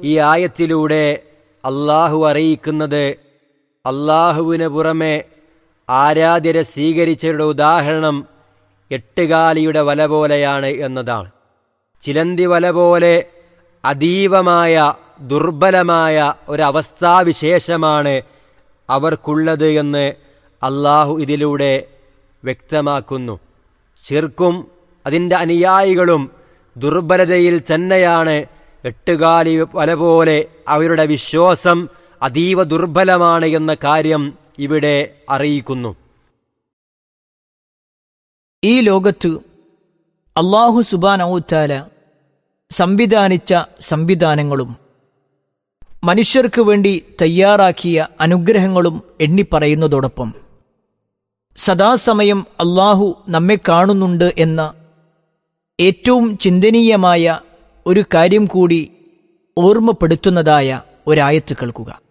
ഈ ആയത്തിലൂടെ അള്ളാഹു അറിയിക്കുന്നത് അള്ളാഹുവിന് പുറമെ ആരാധ്യരെ സ്വീകരിച്ചവരുടെ ഉദാഹരണം എട്ടുകാലിയുടെ വല പോലെയാണ് എന്നതാണ്. ചിലന്തി വല പോലെ അതീവമായ ദുർബലമായ ഒരവസ്ഥാവിശേഷമാണ് അവർക്കുള്ളത് എന്ന് അള്ളാഹു ഇതിലൂടെ വ്യക്തമാക്കുന്നു. ശിർക്കും അതിൻ്റെ അനുയായികളും ദുർബലതയിൽ തന്നെയാണ്. എട്ടുകാലി വല പോലെ അവരുടെ വിശ്വാസം അതീവ ദുർബലമാണ് എന്ന കാര്യം ഇവിടെ അറിയിക്കുന്നു. ഈ ലോകത്ത് അല്ലാഹു സുബ്ഹാനഹു വ തആല സംവിധാനിച്ച സംവിധാനങ്ങളും മനുഷ്യർക്ക് വേണ്ടി തയ്യാറാക്കിയ അനുഗ്രഹങ്ങളും എണ്ണിപ്പറയുന്നതോടൊപ്പം സദാസമയം അല്ലാഹു നമ്മെ കാണുന്നുണ്ട് എന്ന ഏറ്റവും ചിന്തനീയമായ ഒരു കാര്യം കൂടി ഓർമ്മപ്പെടുത്തുന്നതായ ഒരായത്ത് കേൾക്കുക.